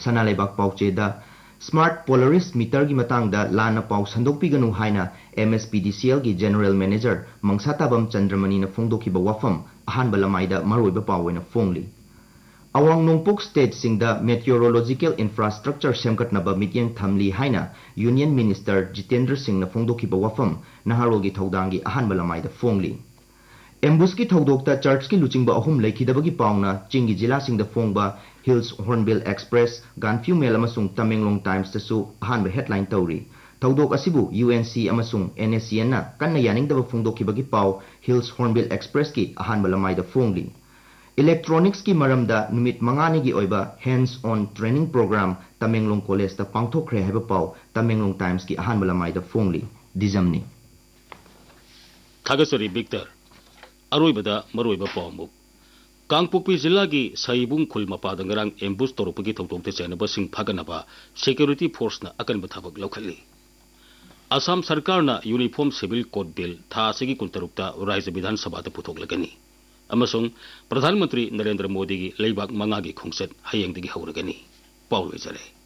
Sanalebak Paucheda Smart Polaris meter gi matangda lana pau sandokpiganu haina MSPDCL gi General Manager Mangsatabam Chandramani na phongdokiba wafam ahanba lamaida maroiba pawena phongli. Awang Nongpok State singda meteorological infrastructure semkatnaba mityeng thamli haina Union Minister Jitendra Singh na phongdokiba wafam naharogi thaudangi ahanba lamaida phongli. Embuski Thodokta Church ki Luchingba ahum laikhidabagi pauna Chingi Jila Singda Phongba Hills Hornbill Express Ganfiu Mail amasung Tamenglong Times tasu ahanba headline tawri. Thodok asibu UNC amasung NSCN na kanna yaningdaba phongdokibagi pau Hills Hornbill Express ki ahanba lamaida phongli. Electronics ki maramda numit mangani gi oiba hands-on training program Tamenglong College ta pangthokre haiba pau Tamenglong Times ki ahanba lamaida phongli. Dijamni. Thagasari Victor Aroibada Maroiba Pomuk Kangpokpi Jilla gi Saibung Khul Mapada ngarang ambush toropagi thokdokte chenaba sing phaganaba security force na akan bathabak lokhali. Assam Sarkar na Uniform Civil Code Bill tha asigi kuntarukta Rajya Vidhan Sabha ta puthoklagani. Amasung Pradhan Mantri Narendra Modi gi leibak manga gi khongset hayengdagi hauragani. Paul Wejare.